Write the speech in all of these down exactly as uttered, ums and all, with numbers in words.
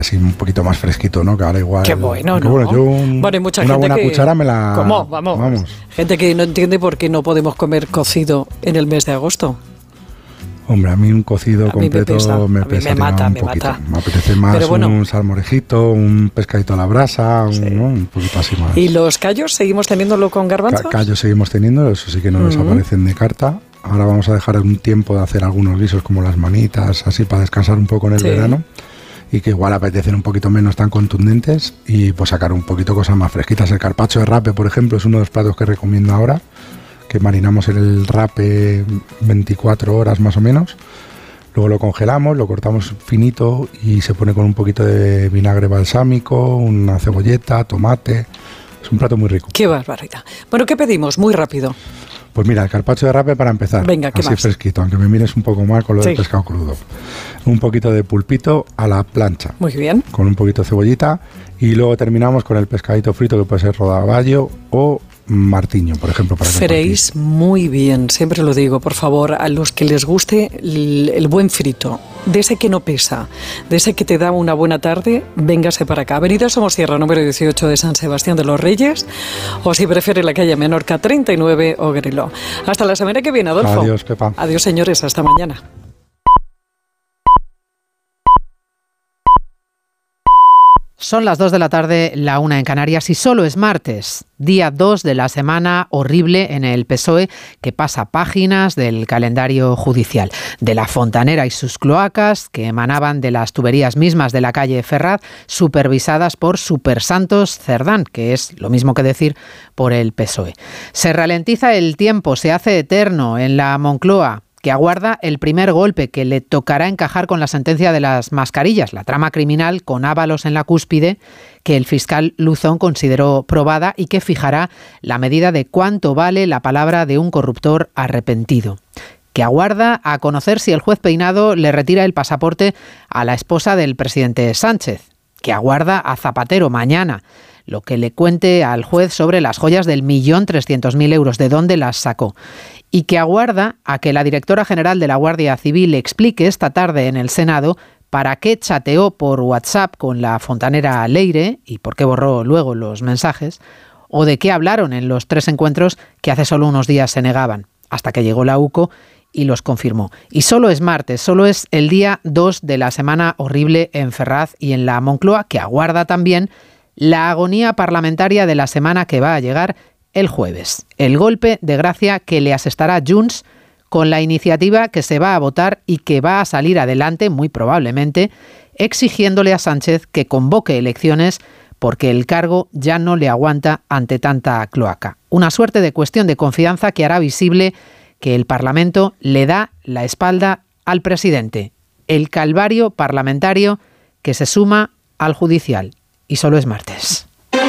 así un poquito más fresquito, ¿no? Que ahora igual... Qué bueno, ¿no? Bueno, yo un, bueno, hay mucha una gente buena que, cuchara me la... ¿Cómo? Vamos. Vamos. Gente que no entiende por qué no podemos comer cocido en el mes de agosto. Hombre, a mí un cocido a completo mí me, pesa, me a mí pesa me mata, un me poquito. mata. Me apetece más bueno, un salmorejito, un pescadito a la brasa, un, sí. ¿no? un poquito así más. ¿Y los callos seguimos teniéndolo con garbanzos? Ca- callos seguimos teniendo, eso sí que no uh-huh. desaparecen de carta. Ahora vamos a dejar un tiempo de hacer algunos guisos como las manitas, así para descansar un poco en el sí. verano. Y que igual apetecen un poquito menos tan contundentes y pues sacar un poquito cosas más fresquitas. El carpaccio de rape, por ejemplo, es uno de los platos que recomiendo ahora, que marinamos en el rape veinticuatro horas más o menos. Luego lo congelamos, lo cortamos finito y se pone con un poquito de vinagre balsámico, una cebolleta, tomate. Es un plato muy rico. ¡Qué barbaridad! Bueno, ¿qué pedimos? Muy rápido. Pues mira, el carpaccio de rape para empezar. Venga, ¿qué así más? Fresquito, aunque me mires un poco mal con lo sí. del pescado crudo. Un poquito de pulpito a la plancha. Muy bien. Con un poquito de cebollita. Y luego terminamos con el pescadito frito, que puede ser rodaballo o martiño, por ejemplo. Para Freís muy bien, siempre lo digo, por favor, a los que les guste el, el buen frito, de ese que no pesa, de ese que te da una buena tarde, véngase para acá. Avenida Somosierra, número dieciocho de San Sebastián de los Reyes, o si prefiere la calle Menorca treinta y nueve, Ogrelo. Hasta la semana que viene, Adolfo. Adiós, Pepa. Adiós, señores, hasta mañana. Son las dos de la tarde, la una en Canarias, y solo es martes, día dos de la semana horrible en el P S O E, que pasa páginas del calendario judicial. De la fontanera y sus cloacas, que emanaban de las tuberías mismas de la calle Ferraz, supervisadas por Supersantos Cerdán, que es lo mismo que decir por el P S O E. Se ralentiza el tiempo, se hace eterno en la Moncloa, que aguarda el primer golpe que le tocará encajar con la sentencia de las mascarillas, la trama criminal con Ábalos en la cúspide, que el fiscal Luzón consideró probada y que fijará la medida de cuánto vale la palabra de un corruptor arrepentido. Que aguarda a conocer si el juez Peinado le retira el pasaporte a la esposa del presidente Sánchez. Que aguarda a Zapatero mañana lo que le cuente al juez sobre las joyas del millón trescientos mil euros, de dónde las sacó. Y que aguarda a que la directora general de la Guardia Civil explique esta tarde en el Senado para qué chateó por WhatsApp con la fontanera Leire y por qué borró luego los mensajes, o de qué hablaron en los tres encuentros que hace solo unos días se negaban, hasta que llegó la U C O y los confirmó. Y solo es martes, solo es el día dos de la semana horrible en Ferraz y en la Moncloa, que aguarda también la agonía parlamentaria de la semana que va a llegar el jueves. El golpe de gracia que le asestará Junts con la iniciativa que se va a votar y que va a salir adelante, muy probablemente, exigiéndole a Sánchez que convoque elecciones porque el cargo ya no le aguanta ante tanta cloaca. Una suerte de cuestión de confianza que hará visible que el Parlamento le da la espalda al presidente. El calvario parlamentario que se suma al judicial. Y solo es martes.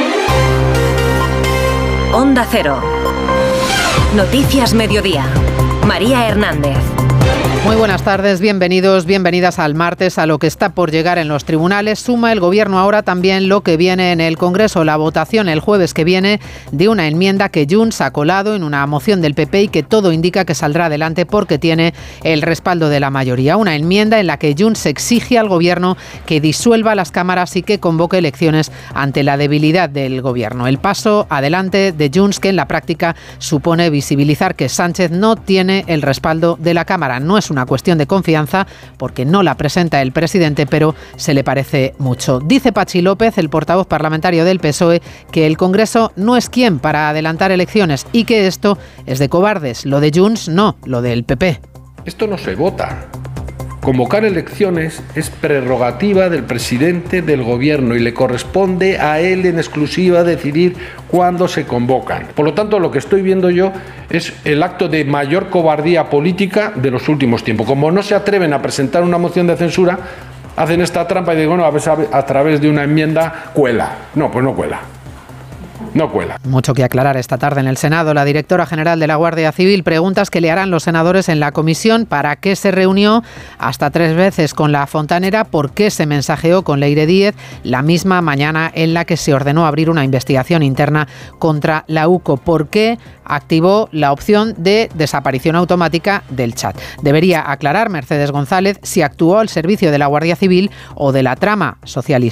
Onda Cero. Noticias Mediodía. María Hernández. Muy buenas tardes, bienvenidos, bienvenidas al martes, a lo que está por llegar en los tribunales. Suma el Gobierno ahora también lo que viene en el Congreso, la votación el jueves que viene de una enmienda que Junts ha colado en una moción del P P y que todo indica que saldrá adelante porque tiene el respaldo de la mayoría. Una enmienda en la que Junts exige al Gobierno que disuelva las cámaras y que convoque elecciones ante la debilidad del Gobierno. El paso adelante de Junts, que en la práctica supone visibilizar que Sánchez no tiene el respaldo de la Cámara. No es una cuestión de confianza porque no la presenta el presidente, pero se le parece mucho. Dice Pachi López, el portavoz parlamentario del P S O E, que el Congreso no es quien para adelantar elecciones y que esto es de cobardes. Lo de Junts no, lo del P P. Esto no se vota. Convocar elecciones es prerrogativa del presidente del gobierno y le corresponde a él en exclusiva decidir cuándo se convocan. Por lo tanto, lo que estoy viendo yo es el acto de mayor cobardía política de los últimos tiempos. Como no se atreven a presentar una moción de censura, hacen esta trampa y digo, bueno, a, veces a través de una enmienda cuela. No, pues no cuela. no cuela. Mucho que aclarar esta tarde en el Senado. La directora general de la Guardia Civil, preguntas que le harán los senadores en la comisión: ¿para qué se reunió hasta tres veces con la fontanera? ¿Por qué se mensajeó con Leire Díez la misma mañana en la que se ordenó abrir una investigación interna contra la U C O? ¿Por qué activó la opción de desaparición automática del chat? Debería aclarar Mercedes González si actuó al servicio de la Guardia Civil o de la trama socialista.